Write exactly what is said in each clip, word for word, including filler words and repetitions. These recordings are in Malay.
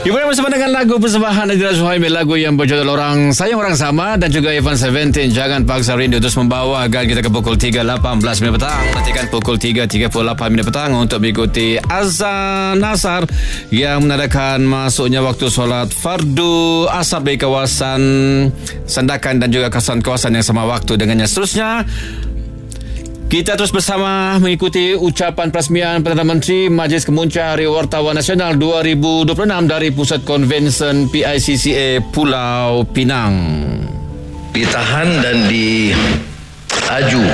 Kemudian bersama dengan lagu persembahan Nadira Suhaimi, lagu yang berjudul Orang Sayang Orang Sama, dan juga Evan Seventeen, Jangan Paksa Rindu, terus membawa agar kita ke pukul tiga lapan belas minit petang. Nantikan pukul tiga tiga puluh lapan minit petang untuk mengikuti azan asar yang menandakan masuknya waktu solat fardu asar di kawasan Sandakan dan juga kawasan-kawasan yang sama waktu dengannya. Seterusnya, kita terus bersama mengikuti ucapan perasmian Perdana Menteri Majlis Kemuncak Hari Wartawan Nasional dua ribu dua puluh enam dari Pusat Konvensen P I C C A Pulau Pinang. Ditahan dan diaju.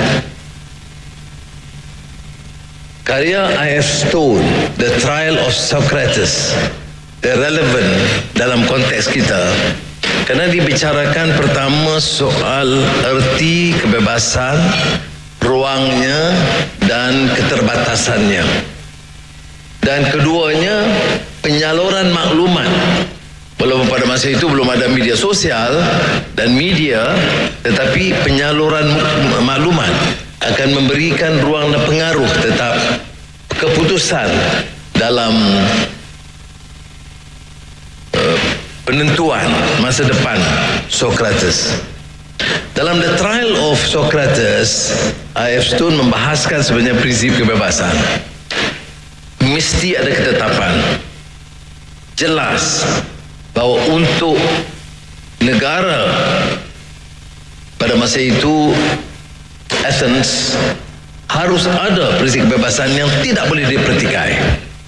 Karya I F Stone, The Trial of Socrates, relevan dalam konteks kita kerana dibicarakan pertama soal erti kebebasan, ruangnya dan keterbatasannya, dan keduanya penyaluran maklumat. Walaupun pada masa itu belum ada media sosial dan media, tetapi penyaluran maklumat akan memberikan ruang dan pengaruh tetap keputusan dalam uh, penentuan masa depan Socrates. Dalam The Trial of Socrates, I F Stone membahaskan sebenarnya prinsip kebebasan. Mesti ada ketetapan jelas bahawa untuk negara pada masa itu Athens harus ada prinsip kebebasan yang tidak boleh dipertikai,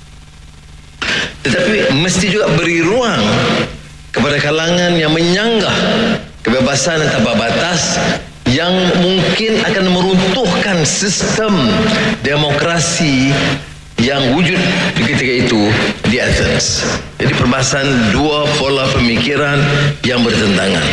tetapi mesti juga beri ruang kepada kalangan yang menyanggah kebebasan tanpa batas yang mungkin akan meruntuhkan sistem demokrasi yang wujud di ketika itu di Athens. Jadi perbahasan dua pola pemikiran yang bertentangan.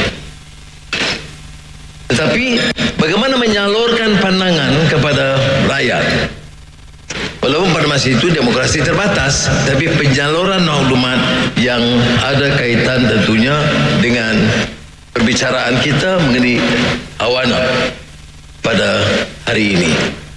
Tetapi bagaimana menyalurkan pandangan kepada rakyat? Walaupun pada masa itu demokrasi terbatas, tapi penyaluran maklumat yang ada kaitan tentunya dengan perbicaraan kita mengenai awana pada hari ini.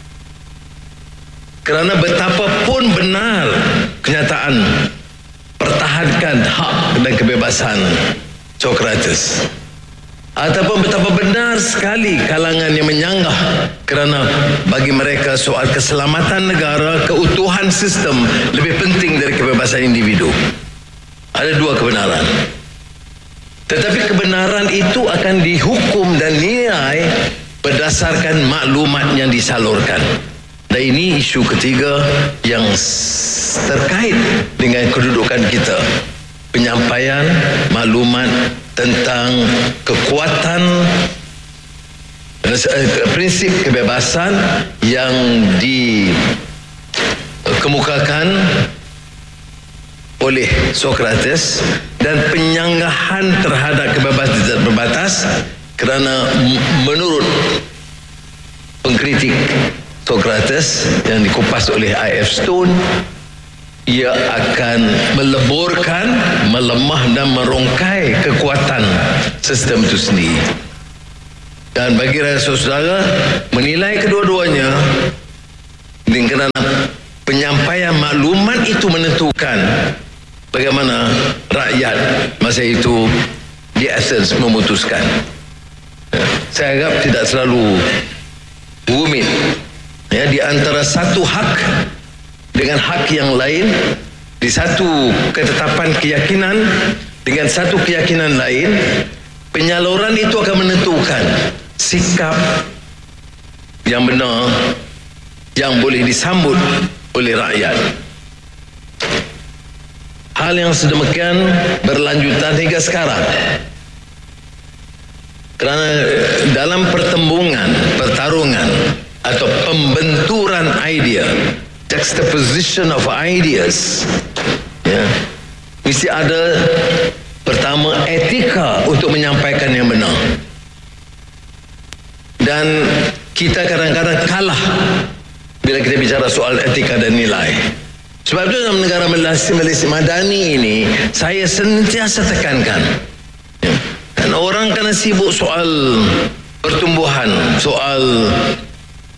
Kerana betapapun benar kenyataan pertahankan hak dan kebebasan Socrates, ataupun betapa benar sekali kalangan yang menyanggah kerana bagi mereka soal keselamatan negara, keutuhan sistem lebih penting dari kebebasan individu. Ada dua kebenaran. Tetapi kebenaran itu akan dihukum dan nilai berdasarkan maklumat yang disalurkan. Dan ini isu ketiga yang terkait dengan kedudukan kita. Penyampaian maklumat tentang kekuatan prinsip kebebasan yang dikemukakan oleh Socrates dan penyanggahan terhadap kebebasan tidak berbatas, kerana menurut pengkritik Socrates yang dikupas oleh I F Stone, ia akan meleburkan, melemah dan merongkai kekuatan sistem itu sendiri. Dan bagi rakyat saudara menilai kedua-duanya dengan kerana penyampaian maklumat itu menentukan bagaimana rakyat masa itu di Athens memutuskan. Saya anggap tidak selalu rumit ya, di antara satu hak dengan hak yang lain, di satu ketetapan keyakinan dengan satu keyakinan lain, penyaluran itu akan menentukan sikap yang benar yang boleh disambut oleh rakyat. Hal yang sedemikian berlanjutan hingga sekarang. Kerana dalam pertembungan, pertarungan atau pembenturan idea, juxtaposition of ideas, ya, mesti ada pertama etika untuk menyampaikan yang benar. Dan kita kadang-kadang kalah bila kita bicara soal etika dan nilai. Sebab itu dalam negara Malaysia, Malaysia Madani ini, saya sentiasa tekankan, ya, kan orang kena sibuk soal pertumbuhan, soal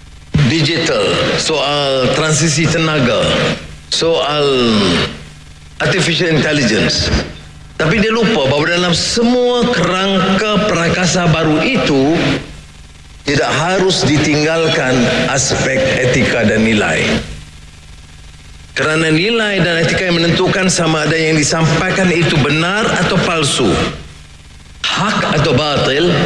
digital, soal transisi tenaga, soal artificial intelligence. Tapi dia lupa bahawa dalam semua kerangka prakasa baru itu tidak harus ditinggalkan aspek etika dan nilai. Kerana nilai dan etika yang menentukan sama ada yang disampaikan itu benar atau palsu, hak atau batil,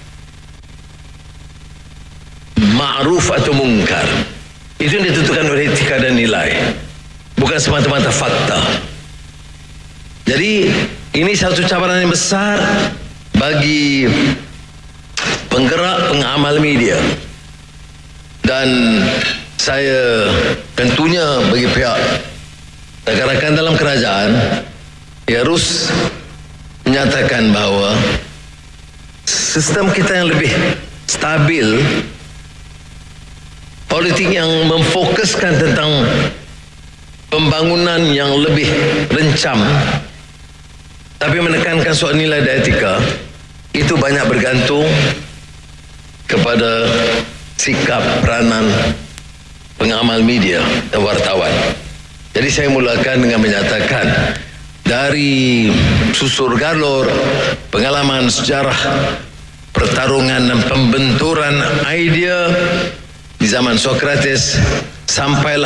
ma'ruf atau mungkar. Itu yang ditentukan oleh etika dan nilai, bukan semata-mata fakta. Jadi ini satu cabaran yang besar bagi penggerak pengamal media, dan saya tentunya bagi pihak rakan-rakan dalam kerajaan ya harus menyatakan bahawa sistem kita yang lebih stabil, politik yang memfokuskan tentang pembangunan yang lebih rencam tapi menekankan soal nilai dan etika, itu banyak bergantung kepada sikap peranan pengamal media dan wartawan. Jadi saya mulakan dengan menyatakan dari susur galur pengalaman sejarah pertarungan dan pembenturan idea di zaman Sokrates sampailah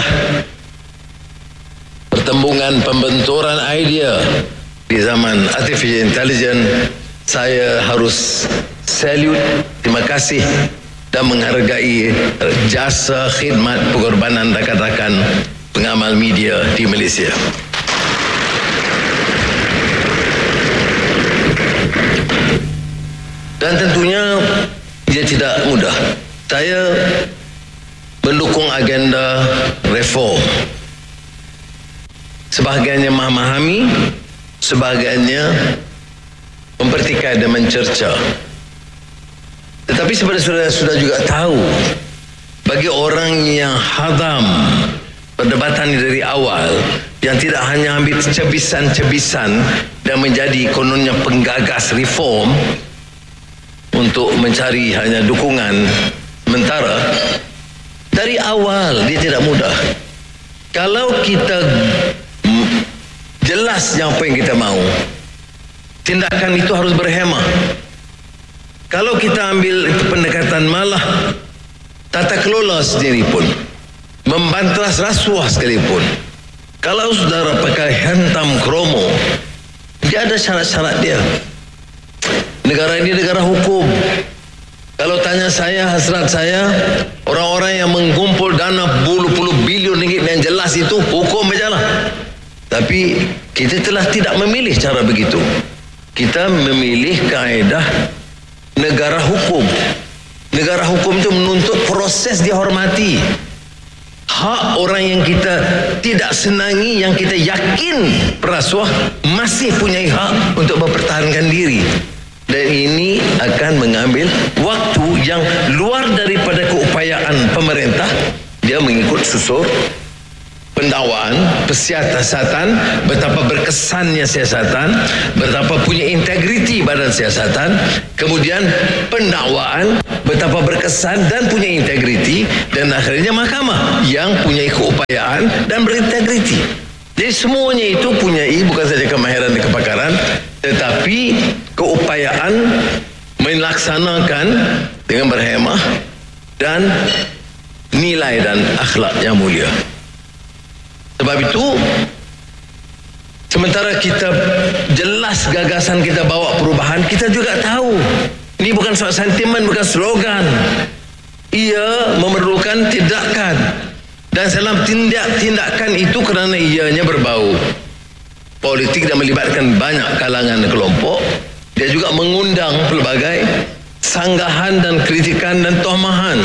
pertembungan pembenturan idea di zaman artificial intelligence. Saya harus salute, terima kasih dan menghargai jasa khidmat pengorbanan rakan-rakan pengamal media di Malaysia. Dan tentunya dia tidak mudah. Saya mendukung agenda reform. Sebahagiannya memahami, sebahagiannya mempertikai dan mencerca. Tetapi seperti saudara sudah juga tahu, bagi orang yang hadam perdebatan dari awal, yang tidak hanya ambil cebisan-cebisan dan menjadi kononnya penggagas reform untuk mencari hanya dukungan sementara, dari awal dia tidak mudah. Kalau kita jelas yang apa yang kita mahu, tindakan itu harus berhemah. Kalau kita ambil pendekatan malah tata kelola sendiri pun, membantas rasuah sekalipun, kalau saudara pakai hantam kromo, dia ada syarat-syarat dia. Negara ini negara hukum. Kalau tanya saya, hasrat saya, orang-orang yang mengumpul dana puluh-puluh bilion ringgit yang jelas itu hukum sajalah. Tapi kita telah tidak memilih cara begitu. Kita memilih kaedah negara hukum. Negara hukum itu menuntut proses dihormati. Hak orang yang kita tidak senangi, yang kita yakin perasuah, masih punya hak untuk mempertahankan diri. Dan ini akan mengambil waktu yang luar daripada keupayaan pemerintah. Dia mengikut susur pendakwaan, persiasatan, betapa berkesannya siasatan, betapa punya integriti badan siasatan, kemudian pendakwaan, betapa berkesan dan punya integriti, dan akhirnya mahkamah yang punya keupayaan dan berintegriti. Jadi semuanya itu punyai bukan saja kemahiran dan kepakaran, tetapi keupayaan melaksanakan dengan berhemah dan nilai dan akhlak yang mulia. Sebab itu, sementara kita jelas gagasan kita bawa perubahan, kita juga tahu ini bukan soal sentimen, bukan slogan. Ia memerlukan tindakan, dan dalam tindak tindakan itu kerana ianya berbau politik dan melibatkan banyak kalangan dan kelompok, dia juga mengundang pelbagai sanggahan dan kritikan dan tohmahan.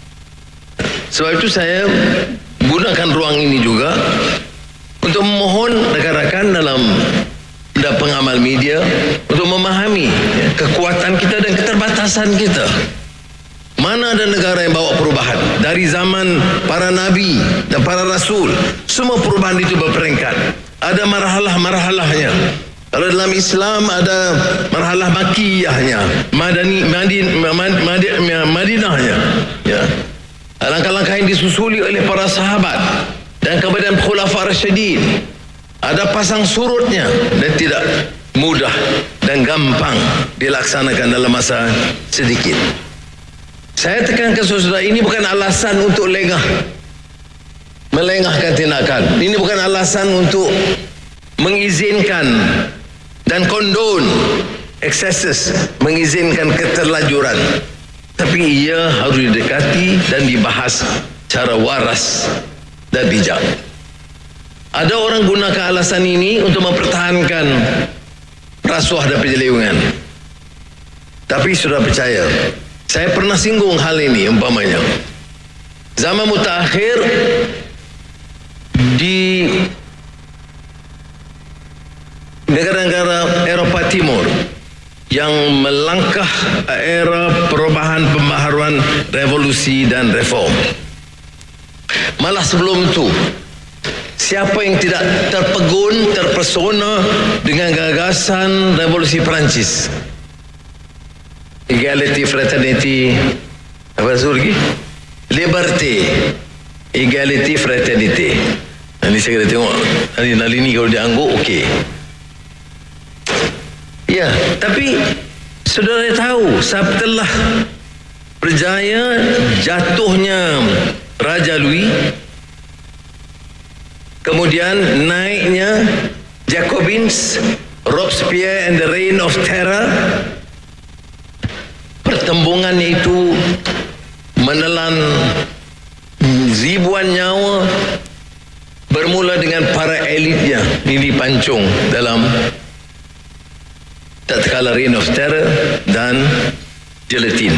Sebab itu saya gunakan ruang ini juga untuk memohon rakan-rakan dalam pengamal media untuk memahami ya, kekuatan kita dan keterbatasan kita. Mana ada negara yang bawa perubahan dari zaman para nabi dan para rasul, semua perubahan itu berperingkat, ada marhalah-marhalahnya. Kalau dalam Islam ada marhalah makiyahnya, madani madin mad, mad, madinahnya ya. Langkah-langkah yang disusuli oleh para sahabat dan kemudian khulafa rasyidin, ada pasang surutnya dan tidak mudah dan gampang dilaksanakan dalam masa sedikit. Saya tekankan saudara, ini bukan alasan untuk lengah, melengahkan tindakan. Ini bukan alasan untuk mengizinkan dan kondon excesses, mengizinkan keterlanjuran. Tapi ia harus didekati dan dibahas secara waras dan bijak. Ada orang gunakan alasan ini untuk mempertahankan rasuah dan penyelewengan. Tapi sudah percaya, saya pernah singgung hal ini umpamanya. Zaman mutakhir di negara-negara Eropah Timur yang melangkah era perubahan, pembaharuan, revolusi dan reform. Malah sebelum itu, siapa yang tidak terpegun, terpesona dengan gagasan revolusi Perancis? Equality, fraternity, apa itu lagi? Liberty, equality, fraternity. Nanti saya kena tengok Nanti Nalini kalau dia angguk, okey. Ya, tapi saudara tahu, setelah berjaya jatuhnya Raja Louis, kemudian naiknya Jacobins, Robespierre and the Reign of Terror, pertembungannya itu menelan ribuan nyawa, bermula dengan para elitnya ini dipancung dalam tatkala Reign of Terror dan Guillotine.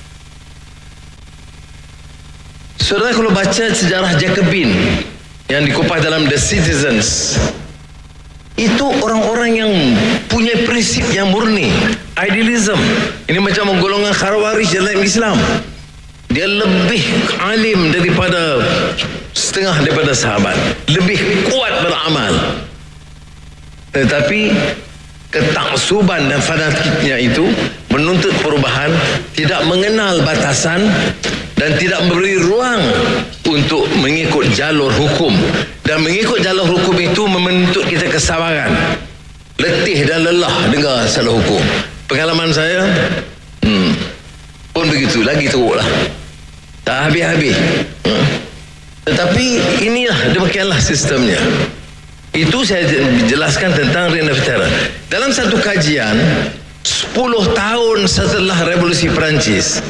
Saudara, kalau baca sejarah Jacobin yang dikupas dalam The Citizens, itu orang-orang yang punya prinsip yang murni, idealism. Ini macam golongan Khawarij dalam Islam. Dia lebih alim daripada setengah daripada sahabat, lebih kuat beramal. Tetapi ketaksuban dan fanatiknya itu menuntut perubahan, tidak mengenal batasan dan tidak memberi ruang untuk mengikut jalur hukum. Dan mengikut jalur hukum itu menuntut kita kesabaran, letih dan lelah dengar salah hukum. Pengalaman saya hmm, pun begitu, lagi teruklah, tak habis-habis. hmm. Tetapi inilah, demikianlah sistemnya. Itu saya jelaskan tentang Reign of Terror. Dalam satu kajian, sepuluh tahun setelah revolusi Perancis,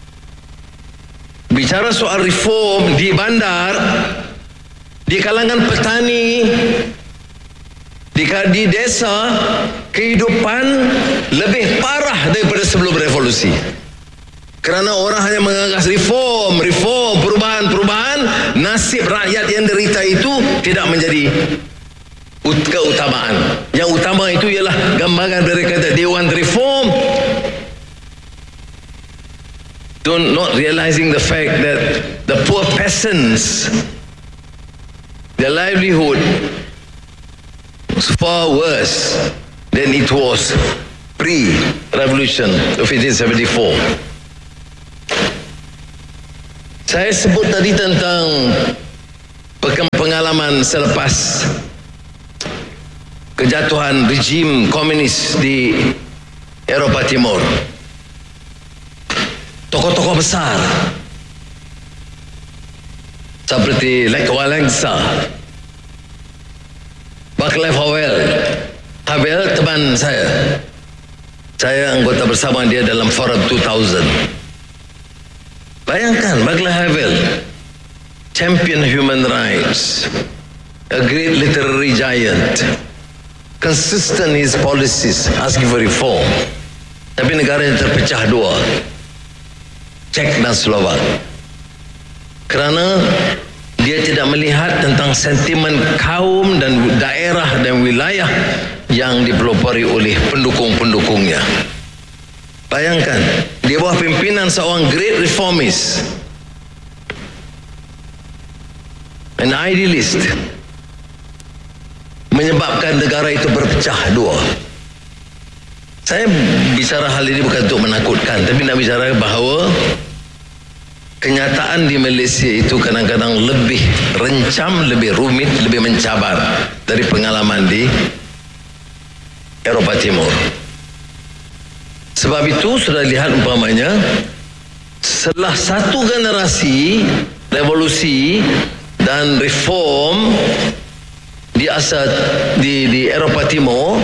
bicara soal reform di bandar, di kalangan petani, di, di desa, kehidupan lebih parah daripada sebelum revolusi. Kerana orang hanya mengagas reform, reform, perubahan, perubahan, nasib rakyat yang derita itu tidak menjadi keutamaan. Yang utama itu ialah gambaran dari kata Dewan Reform, don't not realizing the fact that the poor peasants, their livelihood was far worse than it was pre-revolution of eighteen seventy-four. Saya sebut tadi tentang pengalaman selepas kejatuhan rejim komunis di Eropah Timur. Tokoh-tokoh besar seperti Lech Walesa, Václav Havel. Havel teman saya. Saya anggota bersama dia dalam Forum two thousand. Bayangkan Václav Havel, champion human rights, a great literary giant, consistent in his policies, asking for reform. Tapi negaranya terpecah dua, Czech dan Slovak. Kerana dia tidak melihat tentang sentimen kaum dan daerah dan wilayah yang dipelopori oleh pendukung-pendukungnya. Bayangkan, di bawah pimpinan seorang great reformist, an idealist, menyebabkan negara itu berpecah dua. Saya bicara hal ini bukan untuk menakutkan, tapi nak bicara bahawa kenyataan di Malaysia itu kadang-kadang lebih rencam, lebih rumit, lebih mencabar dari pengalaman di Eropah Timur. Sebab itu sudah lihat umpamanya setelah satu generasi revolusi dan reform di asal di di Eropah Timur,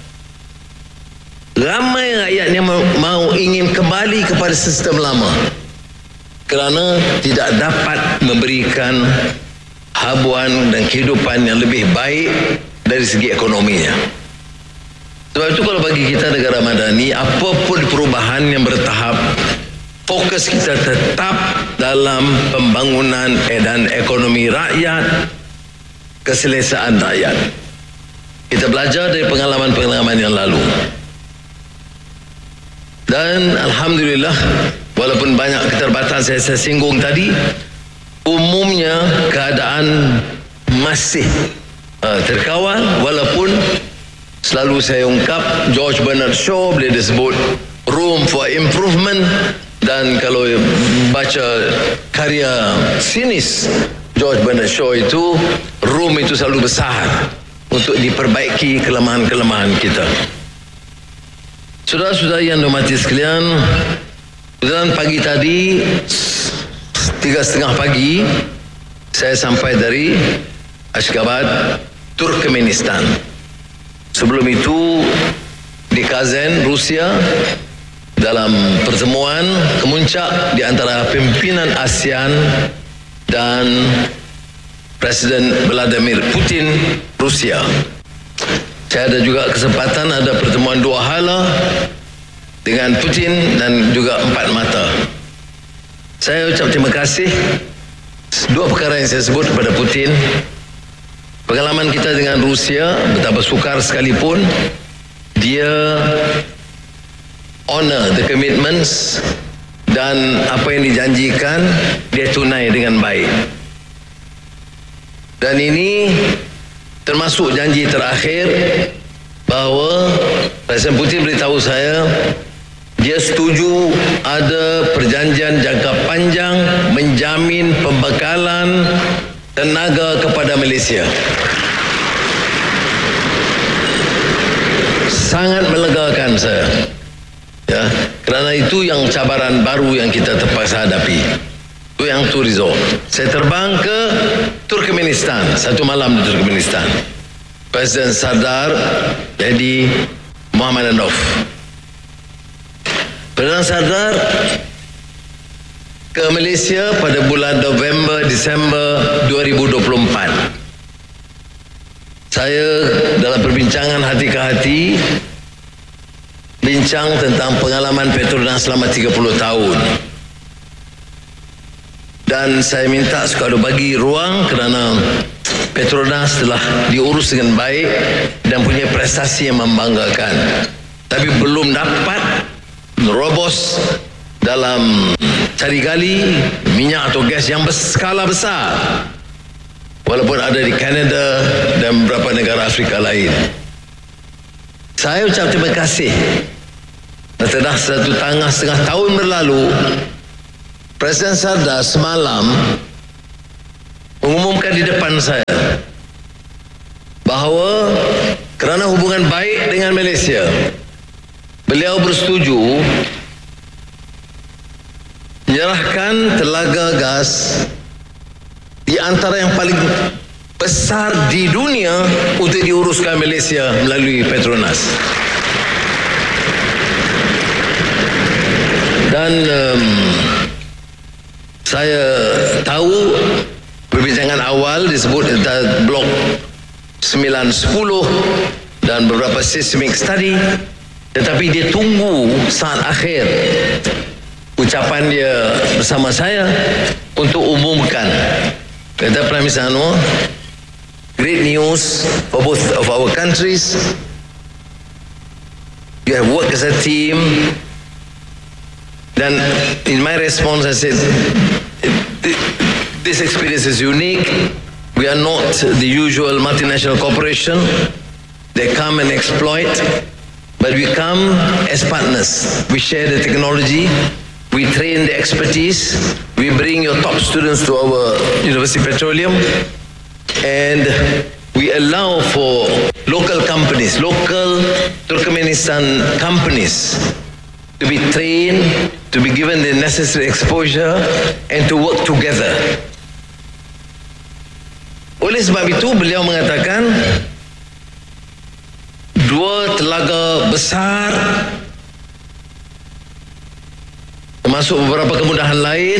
ramai rakyat yang mau ingin kembali kepada sistem lama kerana tidak dapat memberikan habuan dan kehidupan yang lebih baik dari segi ekonominya. Sebab itu kalau bagi kita negara madani, apapun perubahan yang bertahap, fokus kita tetap dalam pembangunan dan ekonomi rakyat, keselesaan rakyat. Kita belajar dari pengalaman-pengalaman yang lalu. Dan Alhamdulillah, walaupun banyak keterbatasan saya, saya singgung tadi, umumnya keadaan masih uh, terkawal, walaupun selalu saya ungkap George Bernard Shaw boleh disebut room for improvement, dan kalau baca karya sinis George Bernard Shaw itu, room itu selalu besar untuk diperbaiki kelemahan-kelemahan kita. Saudara-saudara yang dihormati sekalian, dalam pagi tadi tiga setengah pagi saya sampai dari Ashgabat, Turkmenistan. Sebelum itu di Kazan, Rusia, dalam pertemuan kemuncak di antara pimpinan ASEAN dan Presiden Vladimir Putin Rusia. Saya ada juga kesempatan ada pertemuan dua hala dengan Putin dan juga empat mata. Saya ucap terima kasih. Dua perkara yang saya sebut kepada Putin. Pengalaman kita dengan Rusia, betapa sukar sekalipun, dia honor the commitments dan apa yang dijanjikan dia tunai dengan baik. Dan ini termasuk janji terakhir bahawa Presiden Putin beritahu saya dia setuju ada perjanjian jangka panjang menjamin pembekalan tenaga kepada Malaysia. Sangat melegakan saya, ya, kerana itu yang cabaran baru yang kita terpaksa hadapi. Itu yang tu result. Saya terbang ke Turkmenistan, satu malam di Turkmenistan. Presiden Sardar jadi Muhammadov. Presiden Sardar ke Malaysia pada bulan November Disember dua ribu dua puluh empat. Saya dalam perbincangan hati ke hati bincang tentang pengalaman Petronas selama tiga puluh tahun. Dan saya minta sekali bagi ruang kerana Petronas telah diurus dengan baik dan punya prestasi yang membanggakan. Tapi belum dapat merobos dalam cari gali minyak atau gas yang berskala besar, walaupun ada di Kanada dan beberapa negara Afrika lain. Saya ucap terima kasih. Setelah satu tengah setengah tahun berlalu, Presiden Sardar semalam mengumumkan di depan saya bahawa kerana hubungan baik dengan Malaysia, beliau bersetuju menyerahkan telaga gas di antara yang paling besar di dunia untuk diuruskan Malaysia melalui Petronas. Dan um, saya tahu perbincangan awal disebut tentang blok sembilan sepuluh dan beberapa seismic study, tetapi dia tunggu saat akhir ucapan dia bersama saya untuk umumkan. Kata Prime Minister Anwar, great news for both of our countries. You have worked as a team. Dan in my response I said, this experience is unique. We are not the usual multinational corporation. They come and exploit, but we come as partners. We share the technology. we train the expertise, we bring your top students to our University Petroleum, and we allow for local companies, local Turkmenistan companies to be trained, to be given the necessary exposure, and to work together. Oleh sebab itu, beliau mengatakan dua telaga besar termasuk beberapa kemudahan lain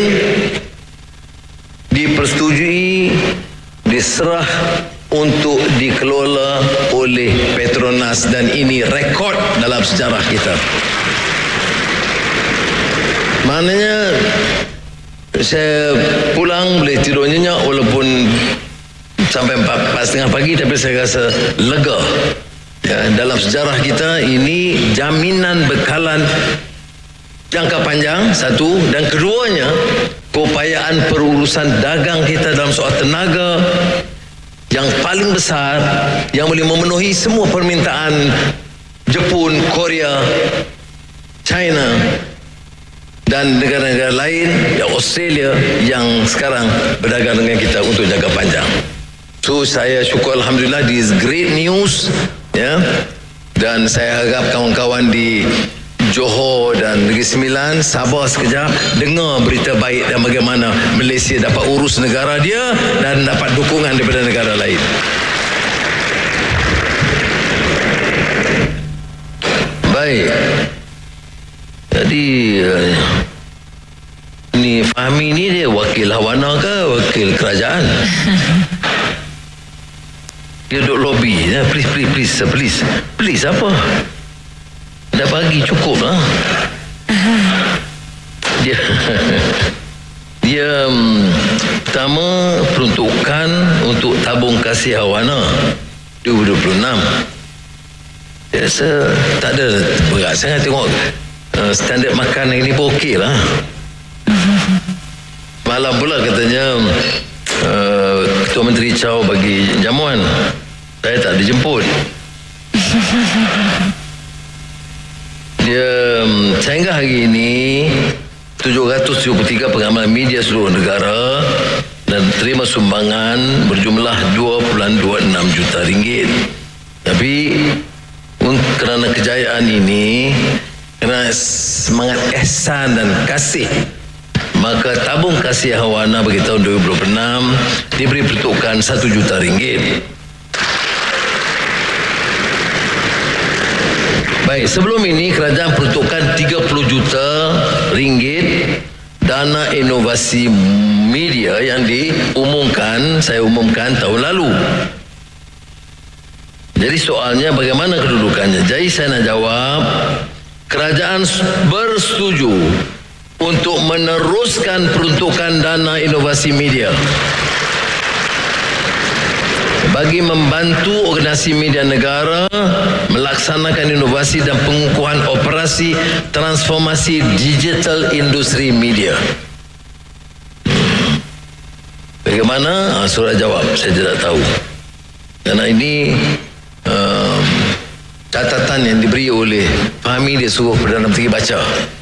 dipersetujui, diserah untuk dikelola oleh Petronas, dan ini rekod dalam sejarah kita. Maknanya saya pulang boleh tidur nyenyak walaupun sampai empat tiga pagi, tapi saya rasa lega. Ya, dalam sejarah kita ini jaminan bekalan jangka panjang, satu, dan keduanya keupayaan perurusan dagang kita dalam soal tenaga yang paling besar, yang boleh memenuhi semua permintaan Jepun, Korea, China dan negara-negara lain, ya Australia yang sekarang berdagang dengan kita untuk jangka panjang. So saya syukur alhamdulillah, this is great news, ya. Dan saya harap kawan-kawan di Johor dan Negeri Sembilan sabar sekejap, dengar berita baik dan bagaimana Malaysia dapat urus negara dia dan dapat dukungan daripada negara lain. Baik. Jadi ni Fahmi ni dia wakil Hawana ke wakil kerajaan? Dia duk lobby, ya, please please please please please apa? Dah bagi cukup lah. Dia dia um, pertama peruntukan untuk tabung kasih Hawana dua ribu dua puluh enam. Dia rasa tak ada berat sangat, tengok uh, standard makan ini pun okey lah. Malam pula katanya uh, Ketua Menteri Chow bagi jamuan, saya tak dijemput. Dia sehingga hari ini tujuh ratus tujuh puluh tiga pengamal media seluruh negara dan terima sumbangan berjumlah dua puluh dua puluh enam juta ringgit. Tapi kerana kejayaan ini, kerana semangat ihsan dan kasih, maka tabung kasih Hawana bagi tahun dua ribu dua puluh enam diberi peruntukan satu juta ringgit. Baik, sebelum ini kerajaan peruntukkan tiga puluh juta ringgit dana inovasi media yang diumumkan, saya umumkan tahun lalu. Jadi soalnya bagaimana kedudukannya? Jadi saya nak jawab, kerajaan bersetuju untuk meneruskan peruntukan dana inovasi media bagi membantu organisasi media negara melaksanakan inovasi dan pengukuhan operasi transformasi digital industri media. Bagaimana? Ha, surat jawab saya tidak tahu. Karena ini um, catatan yang diberi oleh Fahmi, dia suruh Perdana Menteri baca.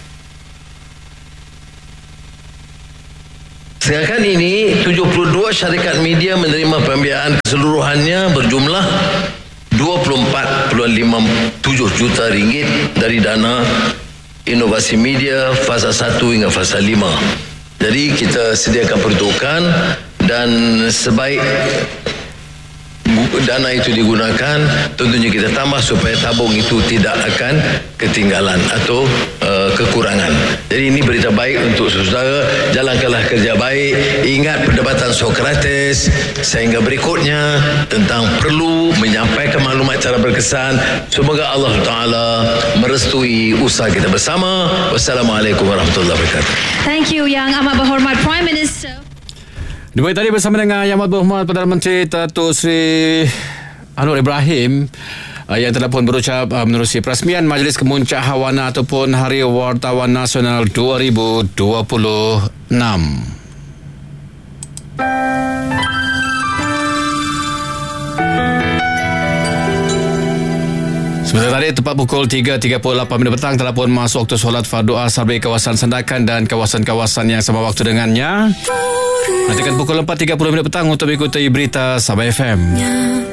Sekarang ini tujuh puluh dua syarikat media menerima pembiayaan keseluruhannya berjumlah dua puluh empat perpuluhan lima tujuh juta ringgit dari dana inovasi media fasa satu hingga fasa lima. Jadi kita sediakan peruntukan dan sebaik dana itu digunakan, tentunya kita tambah supaya tabung itu tidak akan ketinggalan atau uh, kekurangan. Jadi ini berita baik untuk saudara, jalankanlah kerja baik, ingat perdebatan Sokrates sehingga berikutnya tentang perlu menyampaikan maklumat cara berkesan. Semoga Allah Ta'ala merestui usaha kita bersama. Wassalamualaikum warahmatullahi wabarakatuh. Thank you Yang Amat Berhormat Prime Minister. Demikian tadi bersama dengan Yang Amat Berhormat Perdana Menteri Datuk Seri Anwar Ibrahim uh, yang telah pun berucap uh, menerusi perasmian Majlis Kemuncak Hawana ataupun Hari Wartawan Nasional dua ribu dua puluh enam. Sebentar tadi tepat pukul tiga tiga puluh lapan minit petang telah pun masuk waktu solat fardu asar bagi kawasan Sandakan dan kawasan-kawasan yang sama waktu dengannya. Nantikan pukul empat tiga puluh minit petang untuk mengikuti berita Sabah F M.